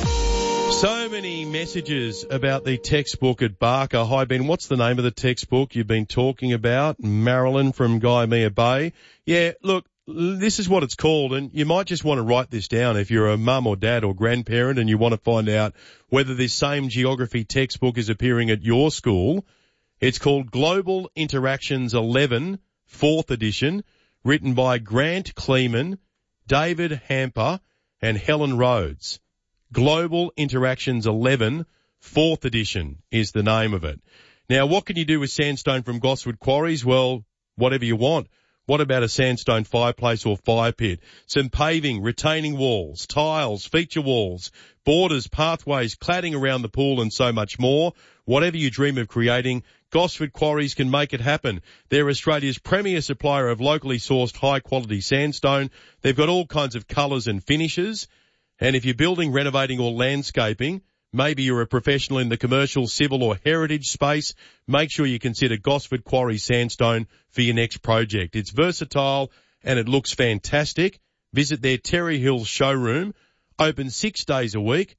So many messages about the textbook at Barker. Hi, Ben, what's the name of the textbook you've been talking about? Marilyn from Guyamea Bay. Yeah, look, this is what it's called, and you might just want to write this down if you're a mum or dad or grandparent and you want to find out whether this same geography textbook is appearing at your school. It's called Global Interactions 11, 4th edition, written by Grant Kleeman, David Hamper, and Helen Rhodes. Global Interactions 11, 4th edition is the name of it. Now, what can you do with sandstone from Gosford Quarries? Well, whatever you want. What about a sandstone fireplace or fire pit? Some paving, retaining walls, tiles, feature walls, borders, pathways, cladding around the pool and so much more. Whatever you dream of creating, Gosford Quarries can make it happen. They're Australia's premier supplier of locally sourced high-quality sandstone. They've got all kinds of colours and finishes. And if you're building, renovating or landscaping, maybe you're a professional in the commercial, civil or heritage space, make sure you consider Gosford Quarry Sandstone for your next project. It's versatile and it looks fantastic. Visit their Terry Hills showroom, open 6 days a week,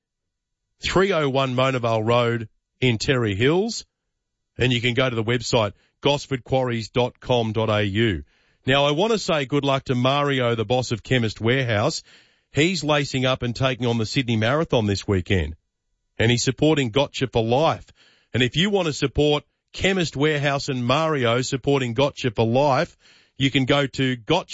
301 Monavale Road in Terry Hills. And you can go to the website, gosfordquarries.com.au. Now, I want to say good luck to Mario, the boss of Chemist Warehouse. He's lacing up and taking on the Sydney Marathon this weekend. And he's supporting Gotcha for Life. And if you want to support Chemist Warehouse and Mario supporting Gotcha for Life, you can go to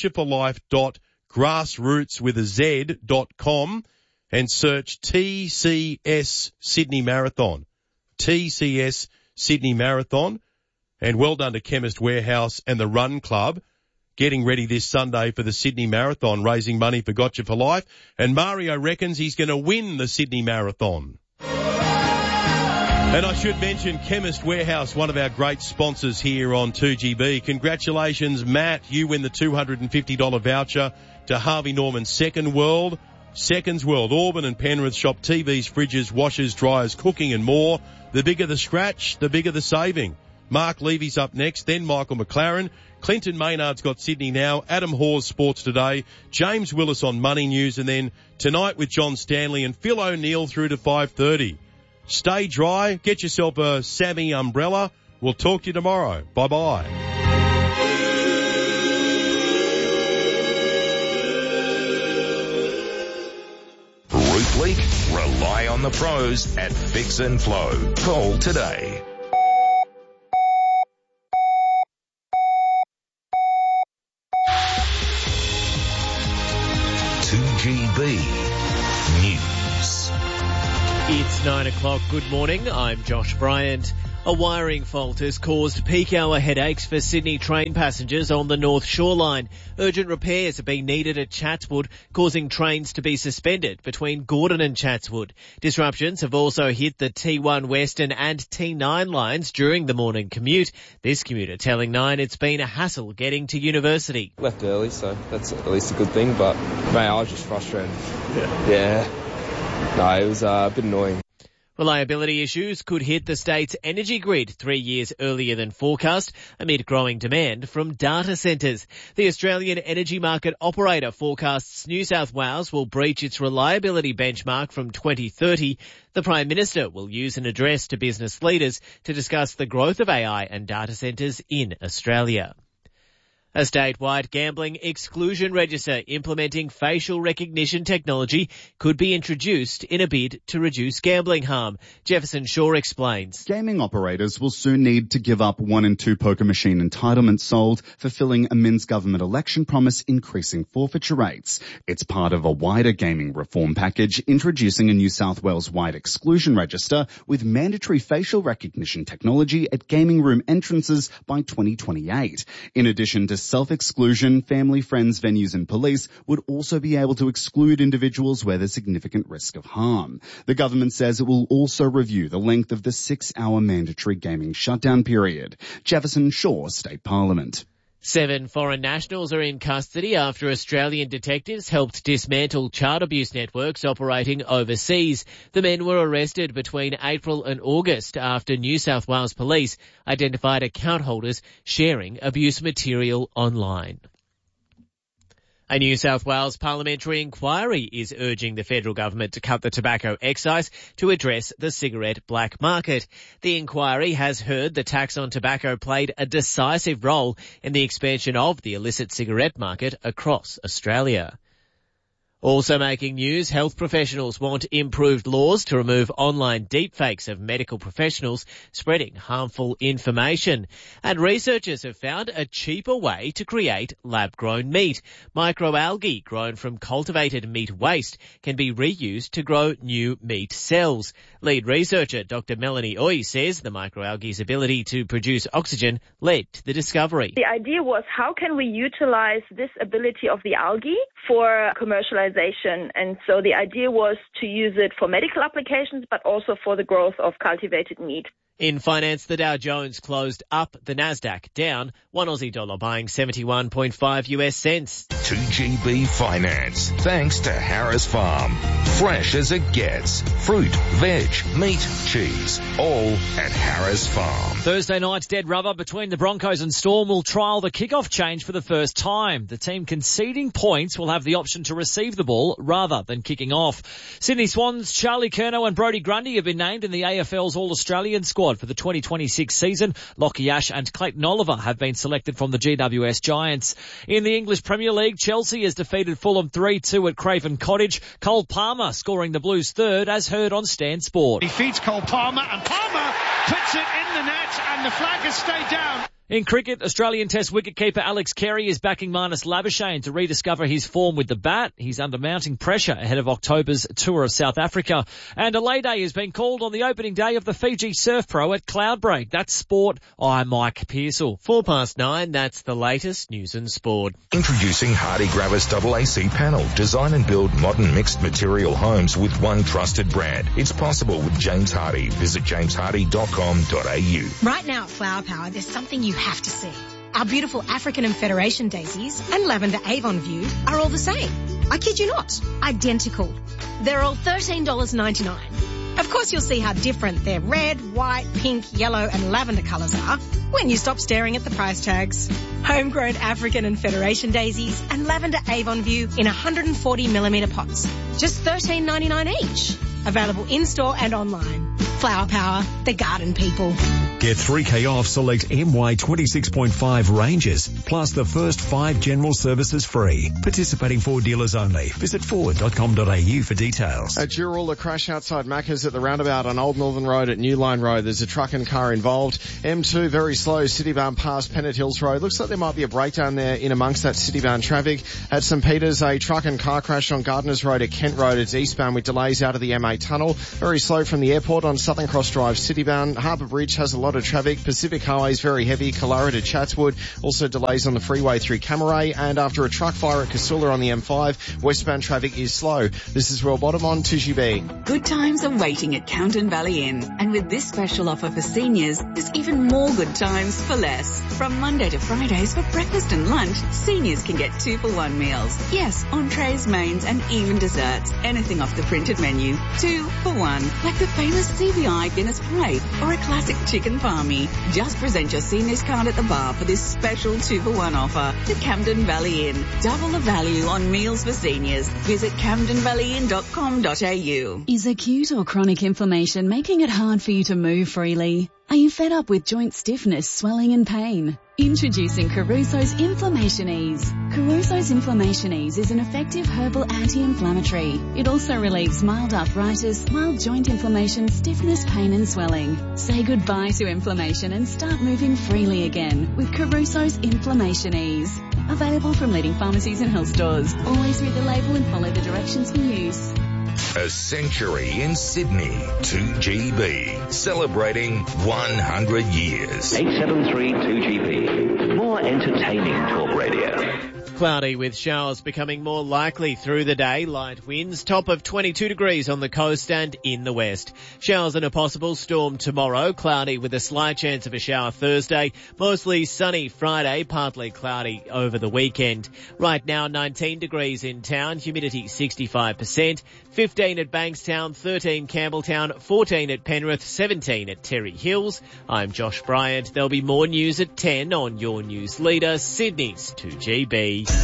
gotchaforlife.grassrootswithaz.com and search TCS Sydney Marathon. TCS Sydney Marathon. And well done to Chemist Warehouse and the Run Club, getting ready this Sunday for the Sydney Marathon, raising money for Gotcha for Life. And Mario reckons he's going to win the Sydney Marathon. And I should mention Chemist Warehouse, one of our great sponsors here on 2GB. Congratulations, Matt. You win the $250 voucher to Harvey Norman's Seconds World, Auburn and Penrith. Shop TVs, fridges, washers, dryers, cooking and more. The bigger the scratch, the bigger the saving. Mark Levy's up next, then Michael McLaren. Clinton Maynard's got Sydney Now. Adam Hawes Sports Today. James Willis on Money News. And then tonight with John Stanley and Phil O'Neill through to 5:30. Stay dry. Get yourself a Sammy umbrella. We'll talk to you tomorrow. Bye-bye. Roof leak? Rely on the pros at Fix and Flow. Call today. News. It's 9 o'clock. Good morning. I'm Josh Bryant. A wiring fault has caused peak hour headaches for Sydney train passengers on the North Shoreline. Urgent repairs are being needed at Chatswood, causing trains to be suspended between Gordon and Chatswood. Disruptions have also hit the T1 Western and T9 lines during the morning commute. This commuter telling Nine it's been a hassle getting to university. Left early, so that's at least a good thing, but mate, I was just frustrated. Yeah. No, it was a bit annoying. Reliability issues could hit the state's energy grid 3 years earlier than forecast amid growing demand from data centres. The Australian Energy Market Operator forecasts New South Wales will breach its reliability benchmark from 2030. The Prime Minister will use an address to business leaders to discuss the growth of AI and data centres in Australia. A statewide gambling exclusion register implementing facial recognition technology could be introduced in a bid to reduce gambling harm. Jefferson Shaw explains. Gaming operators will soon need to give up 1 and 2 poker machine entitlements sold, fulfilling a Minns government election promise increasing forfeiture rates. It's part of a wider gaming reform package introducing a New South Wales-wide exclusion register with mandatory facial recognition technology at gaming room entrances by 2028. In addition to self-exclusion, family, friends, venues and police would also be able to exclude individuals where there's significant risk of harm. The government says it will also review the length of the 6-hour mandatory gaming shutdown period. Jefferson Shaw, State Parliament. 7 foreign nationals are in custody after Australian detectives helped dismantle child abuse networks operating overseas. The men were arrested between April and August after New South Wales Police identified account holders sharing abuse material online. A New South Wales parliamentary inquiry is urging the federal government to cut the tobacco excise to address the cigarette black market. The inquiry has heard the tax on tobacco played a decisive role in the expansion of the illicit cigarette market across Australia. Also making news, health professionals want improved laws to remove online deepfakes of medical professionals spreading harmful information. And researchers have found a cheaper way to create lab-grown meat. Microalgae grown from cultivated meat waste can be reused to grow new meat cells. Lead researcher Dr. Melanie Oy says the microalgae's ability to produce oxygen led to the discovery. The idea was how can we utilize this ability of the algae for commercialization? And so the idea was to use it for medical applications, but also for the growth of cultivated meat. In finance, the Dow Jones closed up, the Nasdaq down, $1 Aussie buying 71.5 US cents. 2GB Finance, thanks to Harris Farm. Fresh as it gets. Fruit, veg, meat, cheese, all at Harris Farm. Thursday night's dead rubber between the Broncos and Storm will trial the kickoff change for the first time. The team conceding points will have the option to receive the ball rather than kicking off. Sydney Swans' Charlie Curnow and Brodie Grundy have been named in the AFL's All-Australian squad for the 2026 season. Lockie Ash and Clayton Oliver have been selected from the GWS Giants. In the English Premier League, Chelsea has defeated Fulham 3-2 at Craven Cottage. Cole Palmer scoring the Blues third, as heard on Stan Sport. He feeds Cole Palmer and Palmer puts it in the net and the flag has stayed down. In cricket, Australian Test wicketkeeper Alex Carey is backing Marnus Labuschagne to rediscover his form with the bat. He's under mounting pressure ahead of October's tour of South Africa. And a lay day has been called on the opening day of the Fiji Surf Pro at Cloudbreak. That's sport. I'm Mike Pearsall. 9:04, that's the latest news and sport. Introducing Hardy Gravis AAC panel. Design and build modern mixed material homes with one trusted brand. It's possible with James Hardy. Visit jameshardy.com.au. Right now at Flower Power, there's something you have to see. Our beautiful African and Federation daisies and lavender Avon View are all the same. I kid you not, identical. They're all $13.99. Of course, you'll see how different their red, white, pink, yellow and lavender colours are when you stop staring at the price tags. Homegrown African and Federation daisies and lavender Avon View in 140mm pots. Just $13.99 each. Available in-store and online. Flower Power, the garden people. Get 3K off select MY 26.5 ranges, plus the first 5 general services free. Participating Ford dealers only. Visit Ford.com.au for details. At Dural, a crash outside Macca's at the roundabout on Old Northern Road at New Line Road. There's a truck and car involved. M2 very slow, Citybound past Pennant Hills Road. Looks like there might be a breakdown there in amongst that Citybound traffic. At St Peters, a truck and car crash on Gardeners Road at Kent Road. It's eastbound with delays out of the M8 tunnel. Very slow from the airport on Southern Cross Drive, Citybound. Harbour Bridge has a lot of traffic. Pacific Highway is very heavy. Killara to Chatswood. Also delays on the freeway through Camaray. And after a truck fire at Casula on the M5, westbound traffic is slow. This is Royal Bottom on 2GB. Good times are waiting at Camden Valley Inn. And with this special offer for seniors, there's even more good times for less. From Monday to Fridays for breakfast and lunch, seniors can get 2-for-1 meals. Yes, entrees, mains and even desserts. Anything off the printed menu. 2 for 1. Like the famous CBI Guinness Plate or a classic chicken palmy. Just present your seniors card at the bar for this special 2-for-1 offer to Camden Valley Inn. Double the value on meals for seniors. Visit camdenvalleyinn.com.au. Is acute or chronic inflammation making it hard for you to move freely? Are you fed up with joint stiffness, swelling and pain? Introducing Caruso's Inflammation Ease. Caruso's Inflammation Ease is an effective herbal anti-inflammatory. It also relieves mild arthritis, mild joint inflammation, stiffness, pain and swelling. Say goodbye to inflammation and start moving freely again with Caruso's Inflammation Ease. Available from leading pharmacies and health stores. Always read the label and follow the directions for use. A century in Sydney, 2GB, celebrating 100 years. 873 2GB, more entertaining talk radio. Cloudy with showers becoming more likely through the day. Light winds, top of 22 degrees on the coast and in the west. Showers and a possible storm tomorrow. Cloudy with a slight chance of a shower Thursday. Mostly sunny Friday, partly cloudy over the weekend. Right now 19 degrees in town, humidity 65%. 15 at Bankstown, 13 Campbelltown, 14 at Penrith, 17 at Terry Hills. I'm Josh Bryant. There'll be more news at 10 on your news leader, Sydney's 2GB. On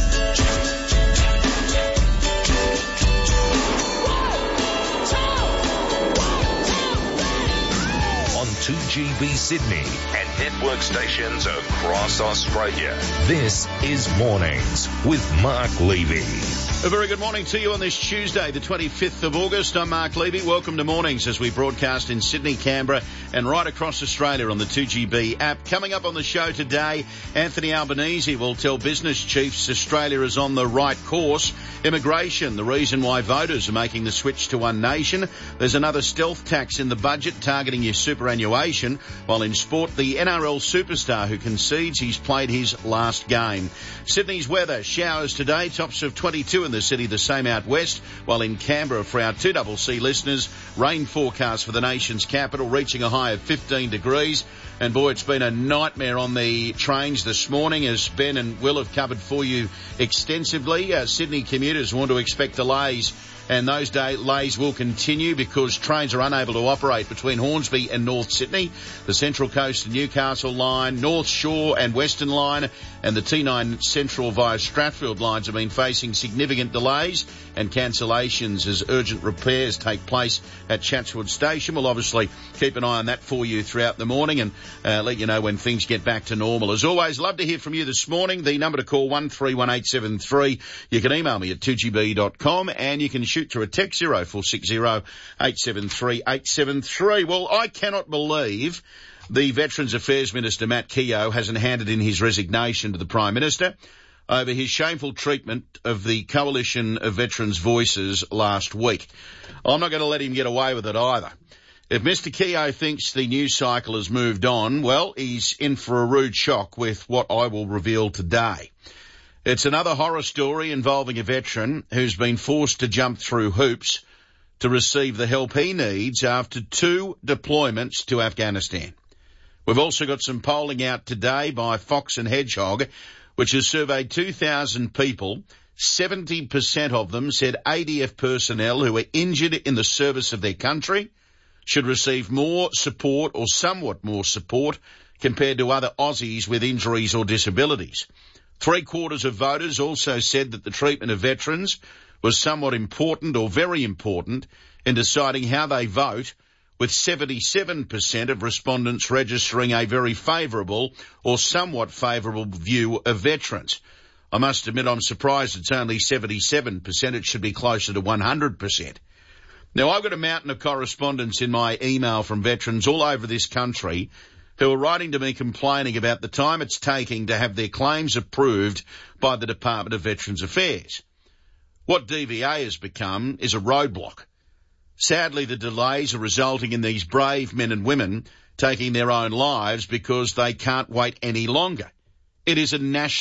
2GB Sydney and network stations across Australia. This is Mornings with Mark Levy. A very good morning to you on this Tuesday, the 25th of August. I'm Mark Levy. Welcome to Mornings as we broadcast in Sydney, Canberra and right across Australia on the 2GB app. Coming up on the show today, Anthony Albanese will tell business chiefs Australia is on the right course. Immigration, the reason why voters are making the switch to One Nation. There's another stealth tax in the budget targeting your superannuation. While in sport, the NRL superstar who concedes he's played his last game. Sydney's weather, showers today, tops of 22 in the city, the same out west, while in Canberra for our 2CC listeners, rain forecast for the nation's capital reaching a high of 15 degrees. And boy, it's been a nightmare on the trains this morning, as Ben and Will have covered for you extensively. Sydney commuters want to expect delays, and those delays will continue because trains are unable to operate between Hornsby and North Sydney, the Central Coast and Newcastle line, North Shore and Western line, and the T9 Central via Strathfield lines have been facing significant delays and cancellations as urgent repairs take place at Chatswood Station. We'll obviously keep an eye on that for you throughout the morning and let you know when things get back to normal. As always, love to hear from you this morning. The number to call 131873. You can email me at 2gb.com and you can shoot through a text 0460 873 873. Well, I cannot believe the Veterans Affairs Minister, Matt Keogh, hasn't handed in his resignation to the Prime Minister over his shameful treatment of the Coalition of Veterans' Voices last week. I'm not going to let him get away with it either. If Mr. Keogh thinks the news cycle has moved on, well, he's in for a rude shock with what I will reveal today. It's another horror story involving a veteran who's been forced to jump through hoops to receive the help he needs after 2 deployments to Afghanistan. We've also got some polling out today by Fox and Hedgehog, which has surveyed 2,000 people. 70% of them said ADF personnel who were injured in the service of their country should receive more support or somewhat more support compared to other Aussies with injuries or disabilities. 3/4 of voters also said that the treatment of veterans was somewhat important or very important in deciding how they vote, with 77% of respondents registering a very favourable or somewhat favourable view of veterans. I must admit I'm surprised it's only 77%. It should be closer to 100%. Now, I've got a mountain of correspondence in my email from veterans all over this country who are writing to me complaining about the time it's taking to have their claims approved by the Department of Veterans Affairs. What DVA has become is a roadblock. Sadly, the delays are resulting in these brave men and women taking their own lives because they can't wait any longer. It is a national